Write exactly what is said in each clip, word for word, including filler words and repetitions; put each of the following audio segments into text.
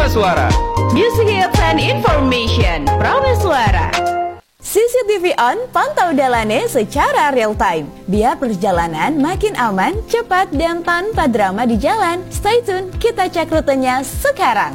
Suara. Music hits and information. Suara. C C T V on, pantau Dalane secara real time. Biar perjalanan makin aman, cepat, dan tanpa drama di jalan. Stay tune, kita cek rutenya sekarang.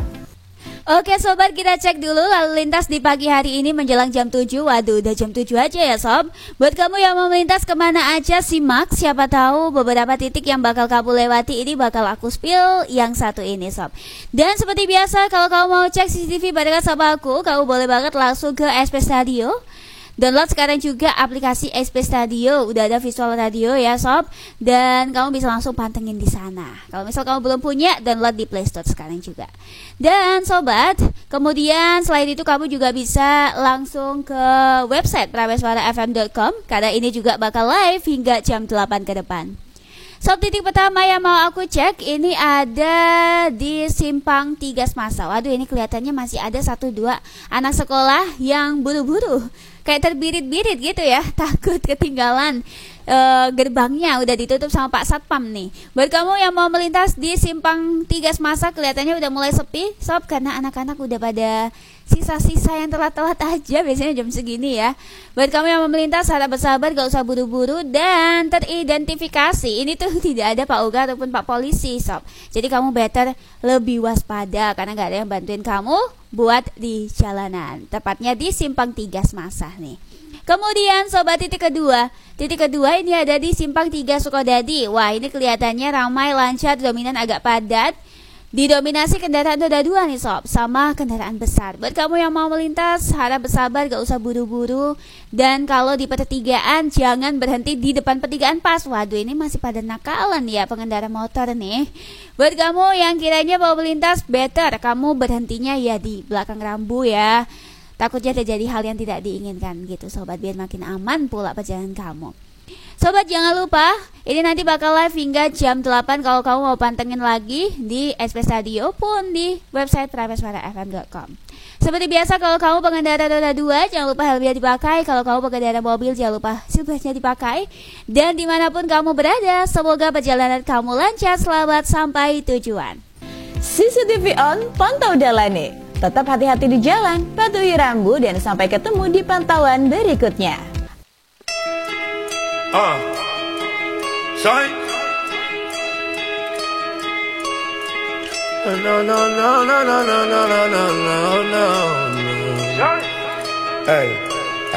Oke sobat, kita cek dulu lalu lintas di pagi hari ini menjelang jam tujuh. Waduh, udah jam tujuh aja ya sob. Buat kamu yang mau melintas kemana aja simak. Siapa tahu beberapa titik yang bakal kamu lewati ini bakal aku spill yang satu ini sob. Dan seperti biasa, kalau kamu mau cek C C T V barengan sama aku, kamu boleh banget langsung ke S P Stadio. Download sekarang juga aplikasi S P Stadio, udah ada visual radio ya sob, dan kamu bisa langsung pantengin di sana. Kalau misal kamu belum punya, download di Play Store sekarang juga. Dan sobat, kemudian selain itu kamu juga bisa langsung ke website praweswara f m dot com karena ini juga bakal live hingga jam delapan ke depan. Sob, titik pertama yang mau aku cek ini ada di Simpang tiga Semasa. Waduh, ini kelihatannya masih ada satu dua anak sekolah yang buru-buru, kayak terbirit-birit gitu ya, takut ketinggalan e, gerbangnya udah ditutup sama Pak Satpam nih. Buat kamu yang mau melintas di Simpang tiga Semasa, kelihatannya udah mulai sepi sob, karena anak-anak udah pada sisa-sisa yang telat-telat aja biasanya jam segini ya. Buat kamu yang mau melintas, harap bersabar, gak usah buru-buru dan teridentifikasi. Ini tuh tidak ada Pak Uga ataupun Pak Polisi sob, jadi kamu better lebih waspada karena gak ada yang bantuin kamu buat di jalanan, tepatnya di Simpang tiga Semasa nih. Kemudian sobat, titik kedua Titik kedua ini ada di Simpang tiga Sukodadi. Wah, ini kelihatannya ramai, lancar, dominan agak padat. Didominasi kendaraan roda dua nih sob, sama kendaraan besar. Buat kamu yang mau melintas, harap bersabar, gak usah buru-buru. Dan kalau di pertigaan, jangan berhenti di depan pertigaan pas. Waduh, ini masih pada nakalan ya pengendara motor nih. Buat kamu yang kiranya mau melintas, better kamu berhentinya ya di belakang rambu ya. Takutnya terjadi hal yang tidak diinginkan gitu sobat, biar makin aman pula perjalanan kamu. Sobat, jangan lupa ini nanti bakal live hingga jam delapan kalau kamu mau pantengin lagi di S P Stadio pun di website praweswara f m dot com. Seperti biasa, kalau kamu pengendara roda dua jangan lupa helmnya dipakai. Kalau kamu pengendara mobil jangan lupa seatbeltnya dipakai. Dan dimanapun kamu berada, semoga perjalanan kamu lancar, selamat sampai tujuan. C C T V on, pantau Dalane. Tetap hati-hati di jalan, patuhi rambu, dan sampai ketemu di pantauan berikutnya. Uh, sorry. No, no, no, no, no, no, no, no, no, no, no. Sorry. Hey.